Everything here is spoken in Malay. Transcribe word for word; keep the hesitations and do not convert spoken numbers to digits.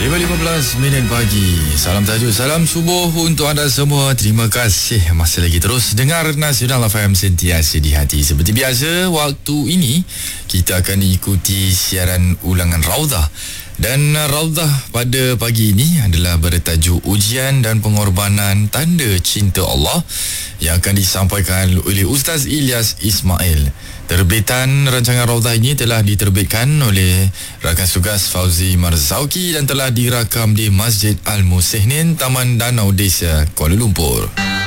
lima lima belas minit pagi. Salam tajuk, salam subuh untuk anda semua. Terima kasih masih lagi terus dengar Nasional F M sentiasa di hati. Seperti biasa, waktu ini kita akan ikuti siaran ulangan Raudhah. Dan Raudhah pada pagi ini adalah bertajuk Ujian dan Pengorbanan Tanda Cinta Allah yang akan disampaikan oleh Ustaz Ilyas Ismail. Terbitan rancangan Raudhah ini telah diterbitkan oleh rakan tugas Fauzi Marzauki dan telah dirakam di Masjid Al-Musihnin, Taman Danau Desa, Kuala Lumpur.